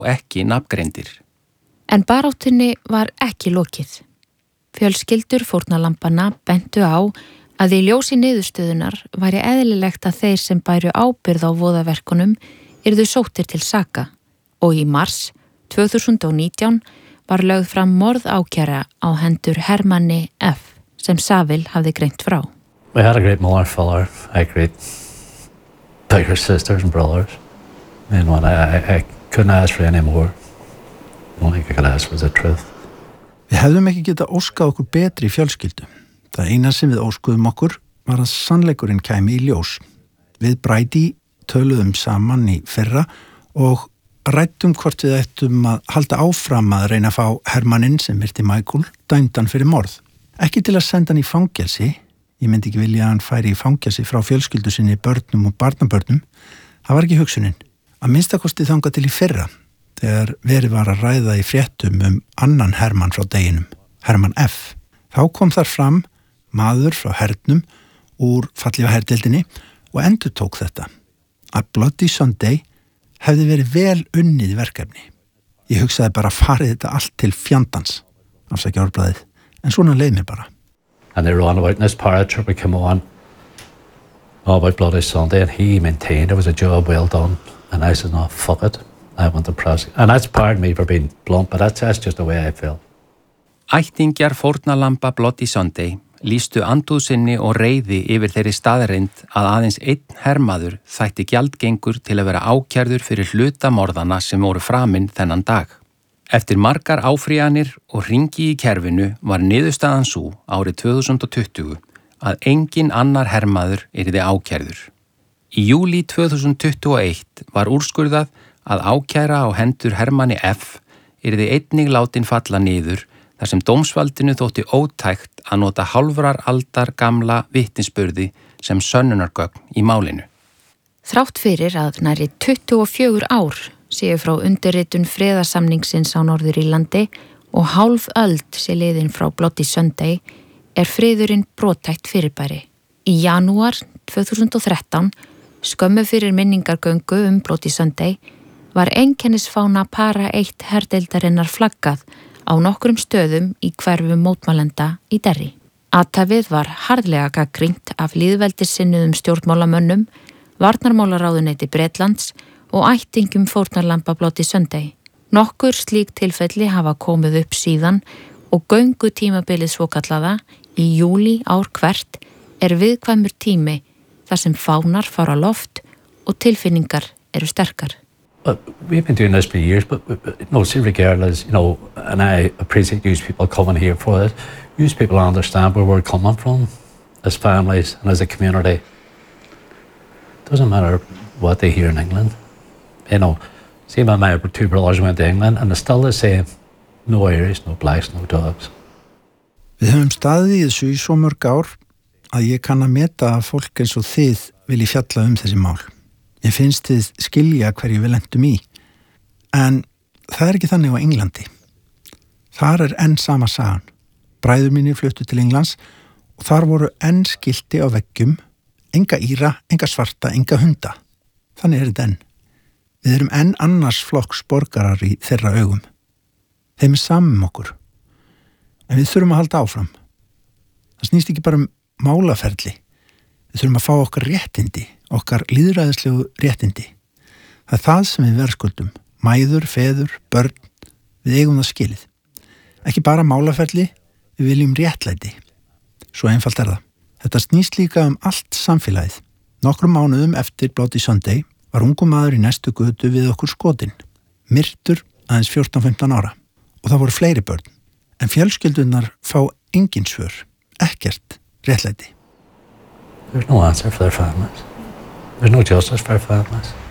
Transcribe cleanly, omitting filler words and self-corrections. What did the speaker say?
og ekki nafngreindir. En baráttunni var ekki lokið. Fjölskyldur fórnarlambanna bentu á að í ljósi niðurstöðunar væri eðlilegt að þeir sem bæru ábyrgð á voðaverkunum yrðu sóttir til saka og í mars 2019 var lögð fram morðákæra á hendur Hermanni F. sem Saville hafði greint frá. We had a great mother, father, I had great bigger sisters and brothers. And I couldn't ask for any more. The only thing I could ask was the truth. Við hefðum ekki getað óskað okkur betri fjölskyldu. Það eina sem við óskuðum okkur var að sannleikurinn kæmi í ljós. Við Brady töluðum saman í fyrra og ræddum hvort við ættum að halda áfram að reyna að fá Hermanninn sem myrti Michael dæmdan fyrir morð. Ekki til að senda hann í fangelsi. Ég myndi ekki vilja að hann færi í fangelsi frá fjölskyldu sinni, börnum og barnabörnum. Það var ekki hugsunin. Að minnstakosti þangað til í fyrra, þegar verið var að ræða í fréttum annan Hermann frá deginum, Hermann F. Þá kom þar fram maður frá hernum úr fallífa herdeildinni og endurtók þetta. Að Bloody Sunday hefði verið vel unnið verkefni. Ég hugsaði bara að farið þetta allt til fjandans, afsækja Árblaðið, en svona leið mér bara. And they ran about in this paratrooper would come on about Bloody Sunday and he maintained it was a job well done. And I said, no, fuck it. I want to prosecute. And that's pardon me for being blunt, but that's just the way I feel. Ættingjar fórnarlamba Bloody Sunday lýstu andúð sinni og reiði yfir þeirri staðreind að aðeins einn hermaður þætti gjaldgengur til að vera ákærður fyrir hlutamorðana sem voru framinn þennan dag. Eftir margar áfríjanir og hringi í kerfinu var niðurstaðan sú árið 2020 að engin annar hermaður yrði ákærður. Í júlí 2021 var úrskurðað að ákæra á hendur Hermanni F. yrði einnig látin falla niður þar sem dómsvaldinu þótti ótækt að nota hálfrar aldar gamla vitnisburði sem sönnunargögn í málinu. Þrátt fyrir að nærri 24 ár séu frá undirritun friðarsamningsins á Norður-Írlandi og hálf öld sé liðin frá Bloody Sunday er friðurinn brothætt fyrirbæri. Í janúar 2013, skömmu fyrir minningargöngu Bloody Sunday, var einkennisfána para 1 herdeildarinnar flaggað á nokkrum stöðum í hverfum mótmælenda í Derry. Athæfið var harðlega gagnrýnt af lýðveldissinnuðum stjórnmálamönnum, varnarmálaráðuneyti Bretlands og ættingum fórnarlamba Bloody Sunday. Nokkur slík tilfelli hafa komið upp síðan og göngutímabilið svokallaða í júlí ár hvert er viðkvæmur tími þar sem fánar fara loft og tilfinningar eru sterkar. We've been doing this for years, but no, see, regardless, and I appreciate you people coming here for this. You people understand where we're coming from as families and as a community. It doesn't matter what they hear in England. See, my 2 brothers went to England and it's still the same. No Irish, no blacks, no dogs. Við höfum staðið í þessu í svo mörg ár að ég kann að meta að fólk eins og þið vilji fjalla þessi mál. Ég finnst þið skilja hverju við lentum í. En það er ekki þannig á Englandi. Þar er enn sama sagan. Bræður mínir fluttu til Englands og þar voru enn skilti á veggjum, enga íra, enga svarta, enga hunda. Þannig er þetta enn. Við erum enn annars flokks borgarar í þeirra augum. Þeim er samum okkur. En við þurfum að halda áfram. Það snýst ekki bara málaferli. Við þurfum að fá okkar réttindi, okkar lýðræðislegu réttindi. Það er það sem við verðskuldum. Mæður, feður, börn, við eigum það skilið. Ekki bara málaferli, við viljum réttlæti. Svo einfalt er það. Þetta snýst líka allt samfélagið. Nokkrum mánuðum eftir Bloody Sunday var ungum maður í næstu götu við okkur skotinn. Myrtur aðeins 14-15 ára. Og það voru fleiri börn. En fjölskyldunar fá engin svör. Ekkert réttlæti. There's no answer for their families. There's no justice for their families.